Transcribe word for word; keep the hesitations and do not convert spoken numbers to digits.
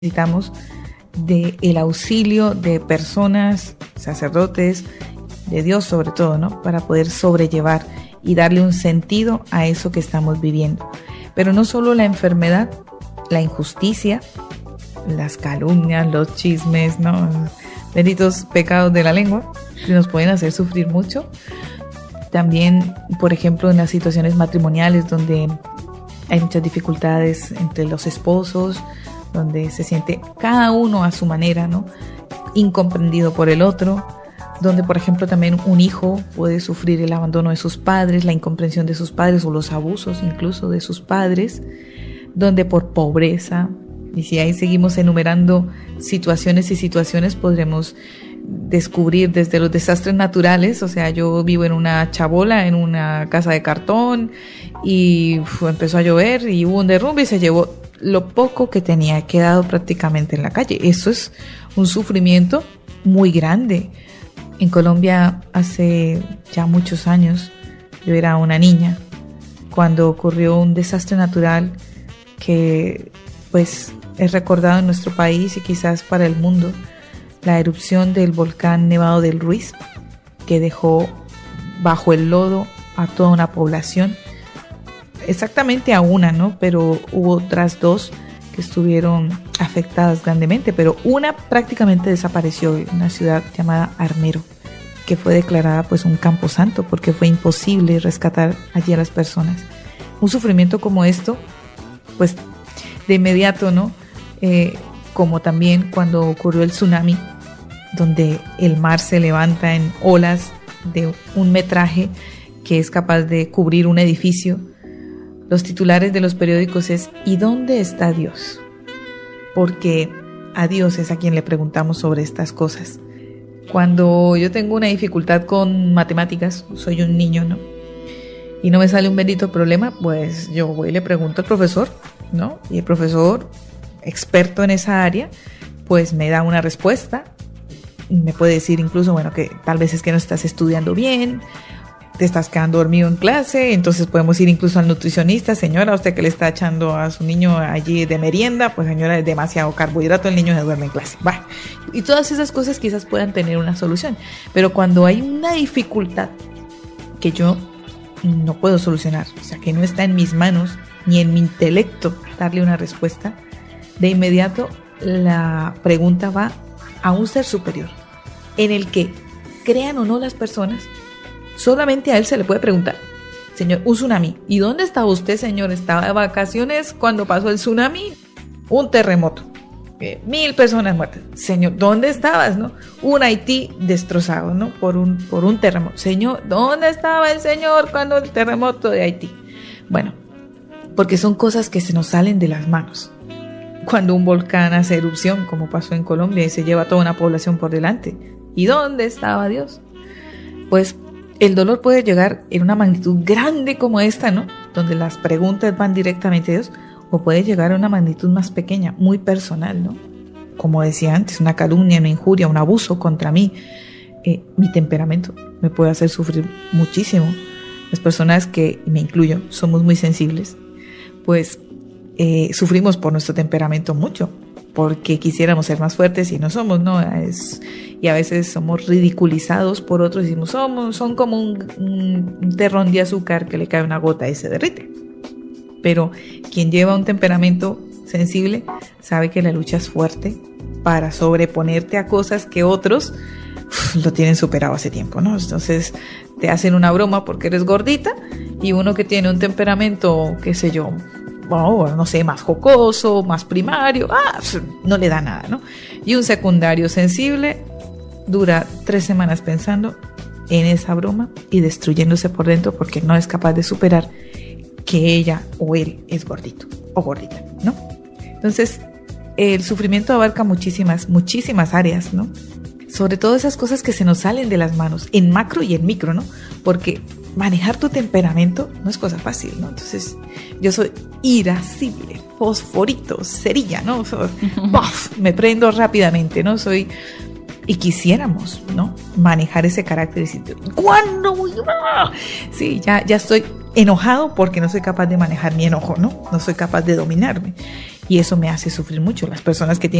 necesitamos del auxilio de personas, sacerdotes, de Dios sobre todo, ¿no? Para poder sobrellevar y darle un sentido a eso que estamos viviendo. Pero no solo la enfermedad, la injusticia, las calumnias, los chismes, ¿no? Benditos pecados de la lengua, que nos pueden hacer sufrir mucho. También, por ejemplo, en las situaciones matrimoniales donde hay muchas dificultades entre los esposos, donde se siente cada uno a su manera, ¿no? Incomprendido por el otro, donde, por ejemplo, también un hijo puede sufrir el abandono de sus padres, la incomprensión de sus padres o los abusos incluso de sus padres, donde por pobreza, y si ahí seguimos enumerando situaciones y situaciones, podremos descubrir desde los desastres naturales. O sea, yo vivo en una chabola, en una casa de cartón, y uf, empezó a llover y hubo un derrumbe y se llevó lo poco que tenía quedado prácticamente en la calle. Eso es un sufrimiento muy grande. En Colombia hace ya muchos años, yo era una niña, cuando ocurrió un desastre natural que pues es recordado en nuestro país y quizás para el mundo, la erupción del volcán Nevado del Ruiz, que dejó bajo el lodo a toda una población. Exactamente a una, ¿no? Pero hubo otras dos que estuvieron afectadas grandemente, pero una prácticamente desapareció, una ciudad llamada Armero, que fue declarada pues un camposanto porque fue imposible rescatar allí a las personas. Un sufrimiento como esto, pues de inmediato, ¿no? Eh, como también cuando ocurrió el tsunami, donde el mar se levanta en olas de un metraje que es capaz de cubrir un edificio. Los titulares de los periódicos es ¿y dónde está Dios? Porque a Dios es a quien le preguntamos sobre estas cosas. Cuando yo tengo una dificultad con matemáticas, soy un niño, ¿no? Y no me sale un bendito problema, pues yo voy y le pregunto al profesor, ¿no? Y el profesor, experto en esa área, pues me da una respuesta. Me puede decir incluso, bueno, que tal vez es que no estás estudiando bien, te estás quedando dormido en clase, entonces podemos ir incluso al nutricionista. Señora, usted que le está echando a su niño allí de merienda, pues señora, es demasiado carbohidrato, el niño se duerme en clase. Va. Y todas esas cosas quizás puedan tener una solución, pero cuando hay una dificultad que yo no puedo solucionar, o sea, que no está en mis manos ni en mi intelecto darle una respuesta, de inmediato la pregunta va a un ser superior, en el que, crean o no las personas, solamente a él se le puede preguntar: señor, un tsunami, ¿y dónde estaba usted, señor? ¿Estaba de vacaciones cuando pasó el tsunami? Un terremoto, eh, mil personas muertas. Señor, ¿dónde estabas, no? Un Haití destrozado, ¿no? Por un, por un terremoto. Señor, ¿dónde estaba el señor cuando el terremoto de Haití? Bueno, porque son cosas que se nos salen de las manos. Cuando un volcán hace erupción, como pasó en Colombia, y se lleva a toda una población por delante, ¿y dónde estaba Dios? Pues el dolor puede llegar en una magnitud grande como esta, ¿no? Donde las preguntas van directamente a Dios, o puede llegar a una magnitud más pequeña, muy personal, ¿no? Como decía antes, una calumnia, una injuria, un abuso contra mí. Eh, mi temperamento me puede hacer sufrir muchísimo. Las personas que, me incluyo, somos muy sensibles, pues eh, sufrimos por nuestro temperamento mucho, porque quisiéramos ser más fuertes y no somos, ¿no? Es, y a veces somos ridiculizados por otros y decimos, somos, son como un, un terrón de azúcar que le cae una gota y se derrite. Pero quien lleva un temperamento sensible sabe que la lucha es fuerte para sobreponerte a cosas que otros uf, lo tienen superado hace tiempo, ¿no? Entonces te hacen una broma porque eres gordita, y uno que tiene un temperamento, qué sé yo, oh, no sé, más jocoso, más primario, ah, no le da nada, ¿no? Y un secundario sensible dura tres semanas pensando en esa broma y destruyéndose por dentro porque no es capaz de superar que ella o él es gordito o gordita, ¿no? Entonces, el sufrimiento abarca muchísimas, muchísimas áreas, ¿no? Sobre todo esas cosas que se nos salen de las manos, en macro y en micro, ¿no? Porque manejar tu temperamento no es cosa fácil, ¿no? Entonces, yo soy irascible, fosforito, cerilla, ¿no? Soy, ¡puff! Me prendo rápidamente, ¿no? Soy... Y quisiéramos, ¿no? Manejar ese carácter y decir, ¿cuándo? Sí, ya, ya estoy enojado porque no soy capaz de manejar mi enojo, ¿no? No soy capaz de dominarme. y eso me hace sufrir mucho. Las personas que tienen